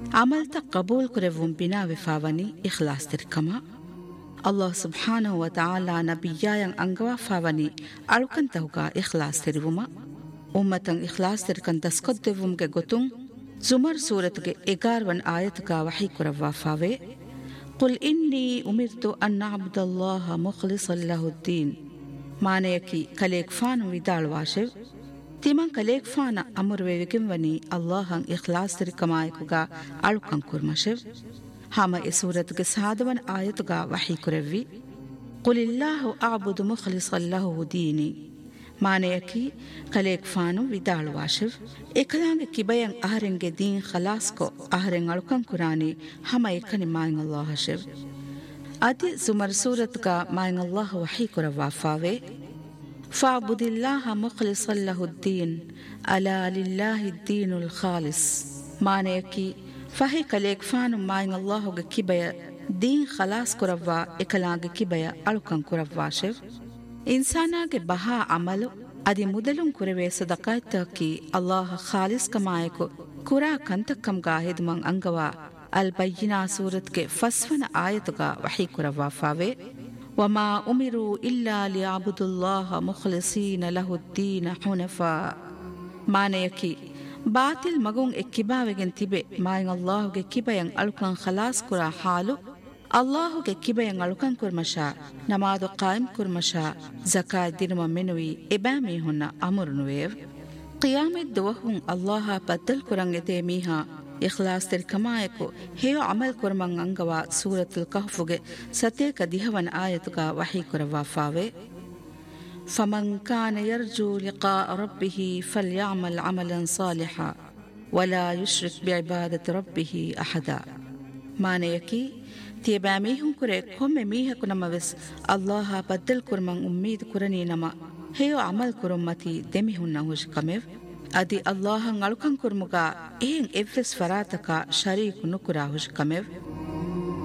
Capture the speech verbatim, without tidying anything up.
ಅಮಲ್ತ ಕಬೂಲ್ ಕುರೆವುಂ ಬಿನಾ ವಿಫಾವನಿ ಇಖ್ಲಾಸ್ ತಿರ್ಕಮ ಅಲ್ಲಾಹ್ ಸುಬ್ಹಾನಹು ವ ತಆಲಾ ನಬಿಯಾಯಂ ಅಂಗವಾ ಫಾವನಿ ಅಳುಕಂತಹುಗ ಇಖ್ಲಾಸ್ ತಿರುವುಮ ಉಮ್ಮತಂ ಇಖ್ಲಾಸ್ ತಿರ್ಕಂ ದಸ್ಕೊದ್ದೆವುಂಗೆ ಗೊತುಂ ಜುಮರ್ ಸೂರತ್ಗೆ ಎಗಾರ್ವನ್ ಆಯತ್ಗ ವಹಿ ಕುರವ್ವಾ ಫಾವೆ ಕುಲ್ ಇನ್ನಿ ಉಮಿರ್ತು ಅನ್ ಅಬ್ದಲ್ಲಾಹ ಮುಖ್ಲಿಸನ್ ಲಹುದ್ದೀನ್ ಮಾನೆಯಕಿ ಕಲೇಕ್ ಫಾನು ವಿದಾಳ್ವಾಶೆವ್ ತಿಮಂ ಕಲೇಕ್ ಫಾನ ಅಮುರ್ವೆ ವಿಕಿಂವನಿ ಅಲ್ಲಾಹಂ ಇಖ್ಲಾಸ್ ತಿರ್ಕಮಾಯಕುಗ ಅಳುಕಂ ಕುರ್ಮಶೆವ್ ಹಾಮ ಎ ಸೂರತ್ಗೆ ಸಾದವನ್ ಆಯತುಗ ವಹಿ ಕುರವ್ವಿ ಕುಲಿಲ್ಲಾಹು ಅಬುದು ಮುಖ್ಲಿಸನ್ ಲಹು ದೀನಿ ಮಾನೆಯಕಿ ಕಲೇಕ್ ಫಾನು ವಿದಾಳ್ವಾಶೆವ್ ಎಕಲಾಂಗೆ ಕಿಬಯಂ ಅಹರೆಂಗೆ ದೀನ್ ಖಲಾಸ್ಕೊ ಅಹರೆಂ ಅಳುಕಂ ಕುರಾನಿ ಹಮ ಎಕನಿ ಮಾಯಂ ಅಲ್ಲಾಹ ಶೆವ್ ಅದಿ ಜುಮರ್ ಸೂರತ್ಗ ಮಾಯಂ ಅಲ್ಲಾಹ ವಹಿ ಕುರವ್ವಾ ಫಾವೆ فاعبد الله مخلصا له الدين ألا لله الدين الخالص معنيكي فهي كليك فانو ماين الله كيبيا دين خلاص كروا إكلاغ كيبيا ألوكن كروا شف إنسانا بها عملو أدي مدلون كروي صدقائتكي الله خالص كمايكو كرا كنتكم غاهد من أنغوا البينا سورة فسفن آيتغا وحي كروا فاوي وما أمروا إلا ليعبدوا الله مخلصين له الدين حنفاء معنيكي باطل مغون اكباوگن تبه ماين الله گه كبين الكن خلاص كرا حالو الله گه كبين الكن كرمشا نماز قائم كرمشا زكاة درم منوي ابامي هنا امر نويف قيامت دوهم الله بدل كرنگ تيميها ಇಖ್ಲಾಸ್ ತಿರ್ಕಮಾಯಕು ಹೇಯೋ ಅಮಲ್ ಕುರ್ಮಂ ಅಂಗವಾ ಸೂರತುಲ್ ಕಹ್ಫುಗೆ ಸತೇಕ ದಿಹವನ್ ಆಯತುಗ ವಹಿ ಕುರವಾ ಫಾವೆ ಫಮನ್ ಕಾನ ಯರ್ಜು ಲಿಕಾ ರಬ್ಬಿಹಿ ಫಲ್ಯಅಮಲ್ ಅಮಲನ್ ಸಾಲಿಹಾ ವಲಾ ಯುಶ್ರಿಕ್ ಬಿಇಬಾದತಿ ರಬ್ಬಿಹಿ ಅಹದಾ ಮಾನೆಯಕಿ ತಿಯಬಾ ಮೀಹುಂ ಕುರೆ ಕೊಮ್ಮೆ ಮೀಹಕು ನಮವೆಸ್ ಅಲ್ಲಾಹ ಬದ್ದಲ್ ಕುರ್ಮಂ ಉಮ್ಮೀದ್ ಕುರನಿ ನಮ ಹೇಯೋ ಅಮಲ್ ಕುರುಮ್ಮತಿ ದೆಮಿಹುನ್ನ ಹುಷ್ ಕಮೆವ್ ಅದಿ ಅಲ್ಲಾಹಂ ಅಳುಕಂ ಕುರ್ಮುಗ ಏನ್ ಎವ್ವೆಸ್ ಫರಾತಕ ಶರೀಕು ನುಕುರಾ ಹುಷ್ ಕಮೆವ್